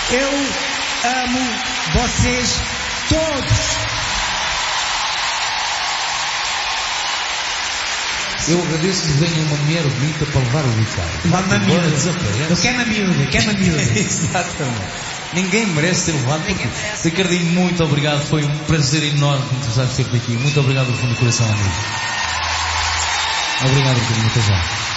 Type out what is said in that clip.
Eu amo vocês todos. Eu agradeço que venha uma mulher bonita para levar o Ricardo. Levado na miúda. Desaparece. Eu quero na miúda. Exatamente. Ninguém merece ser levado. Ricardinho, muito obrigado. Foi um prazer enorme que tu estás sempre aqui. Muito obrigado do fundo do coração, amigo. Obrigado, Ricardinho. Até já.